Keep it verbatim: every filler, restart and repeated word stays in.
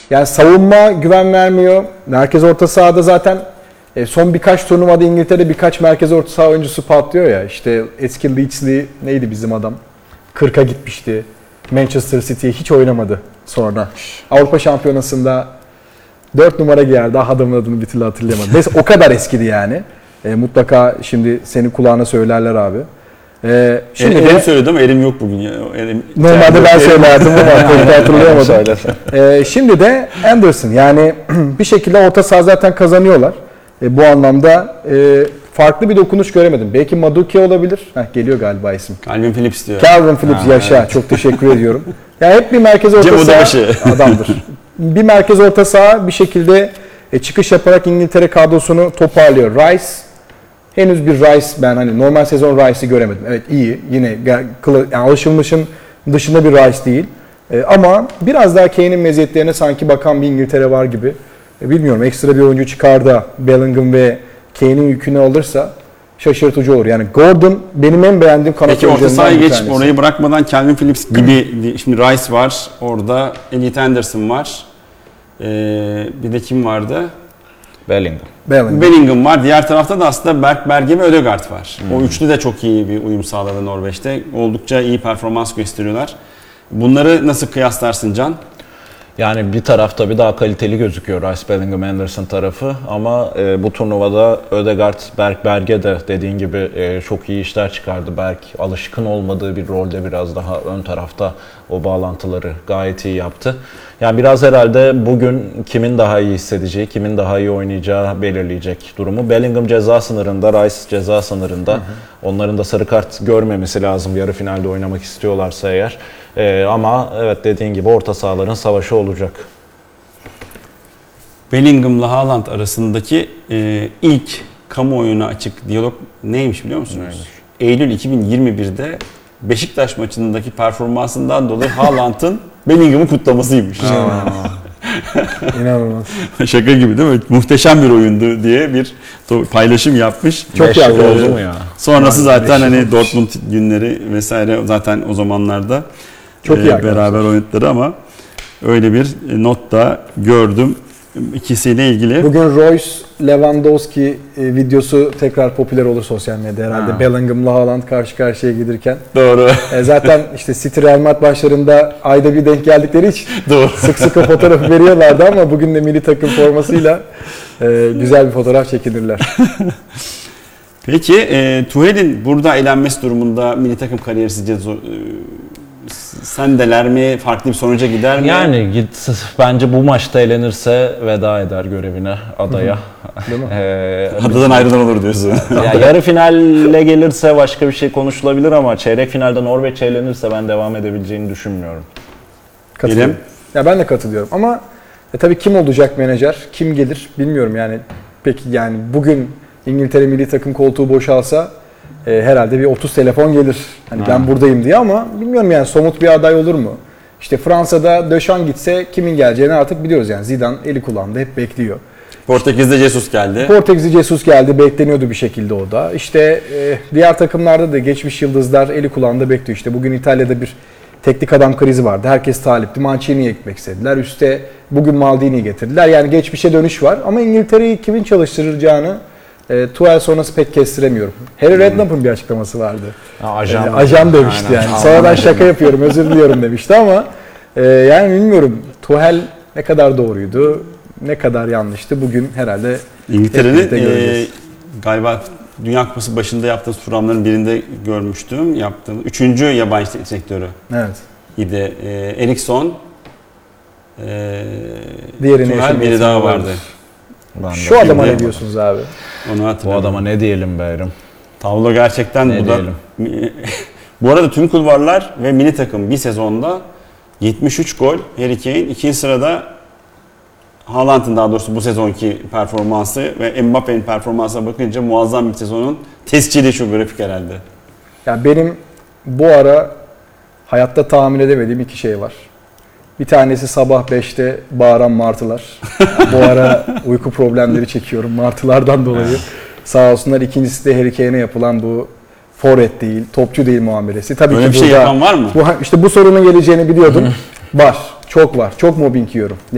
Yani savunma güven vermiyor. Merkez orta sahada zaten e, son birkaç turnuvada İngiltere'de birkaç merkez orta saha oyuncusu patlıyor ya. İşte eski Leeds'li neydi bizim adam? kırka gitmişti. Manchester City'ye hiç oynamadı sonra. Avrupa Şampiyonası'nda dört numara giyer. Daha adamın adını bir türlü hatırlayamadım. Neyse o kadar eskidi yani. E, mutlaka şimdi senin kulağına söylerler abi. E, şimdi Elim de, söyledi ama elim yok bugün ya. Elim, normalde ben söylerdim ama pek hatırlayamadım. e, şimdi de Anderson yani bir şekilde orta saha zaten kazanıyorlar. E, bu anlamda e, farklı bir dokunuş göremedim. Belki Madueke olabilir. Heh, geliyor galiba isim. Calvin Phillips diyor. Calvin Phillips ha, yaşa. Evet. Çok teşekkür ediyorum. Yani hep bir merkez orta saha adamdır. Bir merkez orta saha bir şekilde e, çıkış yaparak İngiltere kadrosunu toparlıyor. Rice henüz bir Rice ben hani normal sezon Rice'i göremedim. Evet iyi yine yani alışılmışın dışında bir Rice değil. E, ama biraz daha Kane'in meziyetlerine sanki bakan bir İngiltere var gibi. E, bilmiyorum ekstra bir oyuncu çıkar da Bellingham ve Kane'in yükünü alırsa şaşırtıcı olur. Yani Gordon benim en beğendiğim kanat Peki orta sahaya bir geç tanesi. orayı bırakmadan Calvin Phillips gibi şimdi Rice var orada, Elliot Anderson var. Ee, bir de kim vardı? Bellingham. Bellingham. Bellingham var. Diğer tarafta da aslında Berg, Berge ve Ødegaard var. Hmm. O üçlü de çok iyi bir uyum sağladı Norveç'te. Oldukça iyi performans gösteriyorlar. Bunları nasıl kıyaslarsın Can? Yani bir tarafta bir daha kaliteli gözüküyor Rice, Bellingham, Anderson tarafı ama e, bu turnuvada Ødegaard, Berg, Berge de dediğin gibi e, çok iyi işler çıkardı. Berg alışkın olmadığı bir rolde biraz daha ön tarafta o bağlantıları gayet iyi yaptı. Yani biraz herhalde bugün kimin daha iyi hissedeceği, kimin daha iyi oynayacağı belirleyecek durumu. Bellingham ceza sınırında, Rice ceza sınırında. Hı hı. Onların da sarı kart görmemesi lazım yarı finalde oynamak istiyorlarsa eğer. Ee, ama evet dediğin gibi orta sahaların savaşı olacak. Bellingham'la Haaland arasındaki e, ilk kamuoyuna açık diyalog neymiş biliyor musunuz? Neymiş? Eylül iki bin yirmi bir'de Beşiktaş maçındaki performansından dolayı Haaland'ın Bellingham'ı kutlamasıymış. İnanılmaz. Şaka gibi değil mi? Muhteşem bir oyundu diye bir paylaşım yapmış. Çok iyi oldu mu ya? Sonrası zaten hani Dortmund günleri vesaire zaten o zamanlarda çok e, iyi beraber oynadılar ama öyle bir not da gördüm ikisiyle ilgili. Bugün Royce Lewandowski e, videosu tekrar popüler olur sosyal medyada herhalde. Ha. Bellingham'la Haaland karşı karşıya gelirken. Doğru. E, zaten işte City Real Madrid başlarında ayda bir denk geldikleri için Doğru. sık sık o fotoğrafı veriyorlardı ama bugün de milli takım formasıyla e, güzel bir fotoğraf çekinirler. Peki e, Tuhel'in burada elenmesi durumunda milli takım kariyeri sizce zor, e, sendeler mi? Farklı bir sonuca gider mi? Yani git, bence bu maçta elenirse veda eder görevine adaya. Değil mi? ee, Adadan ayrılan olur diyorsun. Ya yarı finalle gelirse başka bir şey konuşulabilir ama çeyrek finalde Norveç elenirse ben devam edebileceğini düşünmüyorum. Katılıyorum. Ya ben de katılıyorum ama e, tabii kim olacak menajer? Kim gelir? Bilmiyorum yani. Peki yani bugün İngiltere milli takım koltuğu boşalsa E, herhalde bir otuz telefon gelir. Hani ha. ben buradayım diye ama bilmiyorum yani somut bir aday olur mu? İşte Fransa'da Deschamps gitse kimin geleceğini artık biliyoruz yani. Zidane eli kulağında hep bekliyor. Portekiz'de Jesus geldi. Portekiz'de Jesus geldi. Bekleniyordu bir şekilde o da. İşte e, diğer takımlarda da geçmiş yıldızlar eli kulağında bekliyor. İşte bugün İtalya'da bir teknik adam krizi vardı. Herkes talipti. Mancini'yi ekmek istediler. Üste bugün Maldini'yi getirdiler. Yani geçmişe dönüş var ama İngiltere'yi kimin çalıştıracağını E, Tuchel sonrası pek kestiremiyorum. Harry Redknapp'ın bir açıklaması vardı. Ha, ajan, e, ajan demişti aynen. Yani. Sonradan şaka yapıyorum, özür diliyorum demişti ama e, yani bilmiyorum. Tuchel ne kadar doğruydu, ne kadar yanlıştı. Bugün herhalde İngiltere'nin e, galiba Dünya Kupası başında yaptığımız programların birinde görmüştüm. Yaptığım üçüncü yabancı sektörü. Evet. İdi. E, Eriksson, e, diğeri Tuchel, biri daha vardı. Ben Şu adama ne diyorsunuz abi? Onu Bu adama ne diyelim Bayram? Tablo gerçekten ne bu da. Bu arada tüm kulvarlar ve milli takım bir sezonda yetmiş üç gol. Harry Kane ikinci sırada Haaland'ın daha doğrusu bu sezonki performansı ve Mbappe'nin performansına bakınca muazzam bir sezonun tescili şu grafik herhalde. Yani benim bu ara hayatta tahmin edemediğim iki şey var. Bir tanesi sabah beşte bağıran martılar. Yani bu ara uyku problemleri çekiyorum martılardan dolayı. Sağ olsunlar. İkincisi de Harry Kane'e yapılan bu forvet değil, topçu değil muamelesi. Tabii Öyle ki bir şey yapan var mı? Bu, işte bu sorunun geleceğini biliyordum. Var. Çok var. Çok mobbing yiyorum.